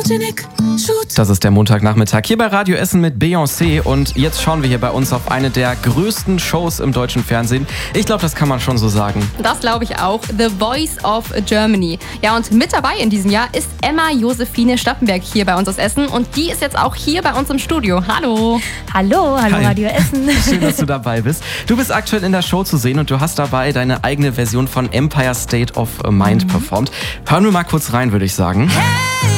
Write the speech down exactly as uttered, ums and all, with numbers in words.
Das ist der Montagnachmittag hier bei Radio Essen mit Beyoncé und jetzt schauen wir hier bei uns auf eine der größten Shows im deutschen Fernsehen. Ich glaube, das kann man schon so sagen. Das glaube ich auch. The Voice of Germany. Ja, und mit dabei in diesem Jahr ist Emma Josephine Stappenberg hier bei uns aus Essen und die ist jetzt auch hier bei uns im Studio. Hallo. Hallo, hallo Hi. Radio Essen. Schön, dass du dabei bist. Du bist aktuell in der Show zu sehen und du hast dabei deine eigene Version von Empire State of Mind mhm. performt. Hören wir mal kurz rein, würde ich sagen. Hey!